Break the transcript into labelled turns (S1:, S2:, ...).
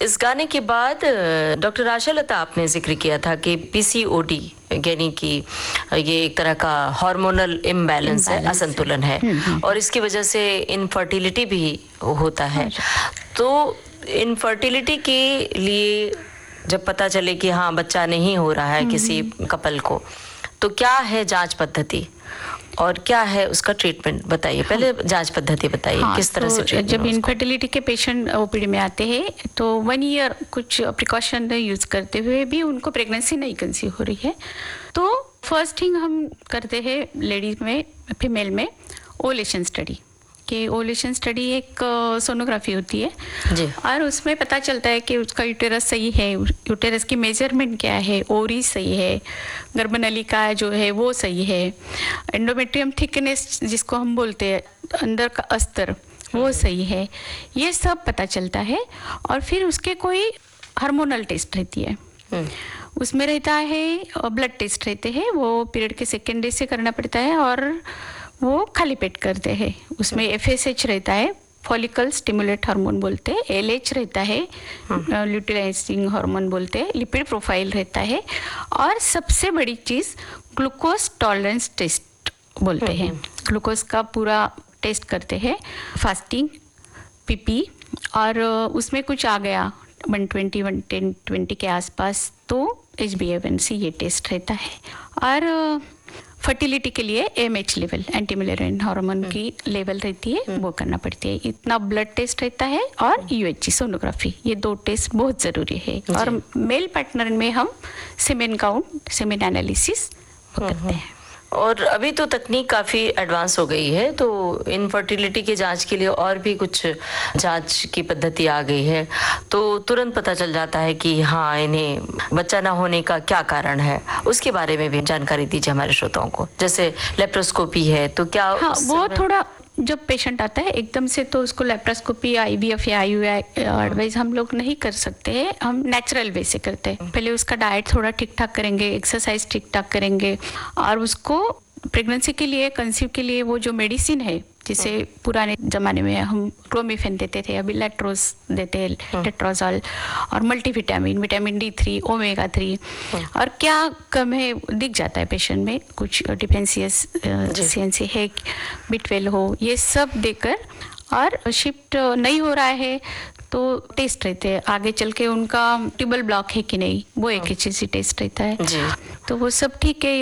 S1: इस गाने के बाद डॉक्टर आशा लता, आपने जिक्र किया था कि पीसीओडी यानी कि ये एक तरह का हार्मोनल इम्बैलेंस है, असंतुलन है, और इसकी वजह से इनफर्टिलिटी भी होता है। तो इनफर्टिलिटी के लिए जब पता चले कि हाँ बच्चा नहीं हो रहा है किसी कपल को, तो क्या है जांच पद्धति और क्या है उसका ट्रीटमेंट, बताइए। पहले जांच पद्धति बताइए, किस तरह से ट्रीटमेंट।
S2: जब इनफर्टिलिटी के पेशेंट ओपीडी में आते हैं तो 1 ईयर कुछ प्रिकॉशन यूज करते हुए भी उनको प्रेगनेंसी नहीं कंसीव हो रही है, तो फर्स्ट थिंग हम करते हैं लेडीज में, फीमेल में ओवुलेशन स्टडी। कि ओवुलेशन स्टडी एक सोनोग्राफी होती है
S1: जी।
S2: और उसमें पता चलता है कि उसका यूटेरस सही है, यूटेरस की मेजरमेंट क्या है, ओवरी सही है, गर्भनलिका जो है वो सही है, एंडोमेट्रियम थिकनेस जिसको हम बोलते हैं अंदर का अस्तर वो सही है, ये सब पता चलता है। और फिर उसके कोई हार्मोनल टेस्ट रहती है, उसमें रहता है ब्लड टेस्ट रहते हैं, वो पीरियड के सेकेंड डे से करना पड़ता है और वो खाली पेट करते हैं। उसमें FSH रहता है, फॉलिकल स्टिमुलेट हार्मोन बोलते हैं, LH रहता है, ल्यूटिलाइजिंग हार्मोन बोलते हैं, लिपिड प्रोफाइल रहता है, और सबसे बड़ी चीज़ ग्लूकोज टॉलरेंस टेस्ट बोलते हैं। ग्लूकोज का पूरा टेस्ट करते हैं, फास्टिंग, PP, और उसमें कुछ आ गया 120 110 के आसपास तो HbA1c ये टेस्ट रहता है। और फर्टिलिटी के लिए AMH लेवल, एंटी मिलेरियन हार्मोन की लेवल रहती है, वो करना पड़ती है। इतना ब्लड टेस्ट रहता है और UHG सोनोग्राफी, ये 2 टेस्ट बहुत ज़रूरी है। और मेल पार्टनर में हम सीमेन काउंट, सीमेन एनालिसिस करते हैं।
S1: और अभी तो तकनीक काफ़ी एडवांस हो गई है, तो इनफर्टिलिटी की जांच के लिए और भी कुछ जांच की पद्धति आ गई है, तो तुरंत पता चल जाता है कि हाँ इन्हें बच्चा ना होने का क्या कारण है। उसके बारे में भी जानकारी दीजिए हमारे श्रोताओं को। जैसे लेप्रोस्कोपी है तो क्या?
S2: हाँ, वो थोड़ा जब पेशेंट आता है एकदम से तो उसको लेप्रोस्कोपी, IVF या IUI एडवाइस हम लोग नहीं कर सकते हैं, हम नेचुरल वे से करते हैं। पहले उसका डाइट थोड़ा ठीक ठाक करेंगे, एक्सरसाइज ठीक ठाक करेंगे, और उसको प्रेगनेंसी के लिए, कंसीव के लिए वो जो मेडिसिन है, जिसे पुराने ज़माने में हम क्लोमिफेन देते थे, अभी लेट्रोज देते हैं, टेट्रोजॉल, और मल्टीविटामिन, विटामिन D3, ओमेगा 3, और क्या कम है दिख जाता है पेशेंट में, कुछ डिफेंसियंसी है, B12 हो, ये सब देकर, और शिफ्ट नहीं हो रहा है तो टेस्ट रहते हैं आगे चल के उनका ट्यूबल ब्लॉक है कि नहीं, वो एक HCG टेस्ट रहता है। तो वो सब ठीक है,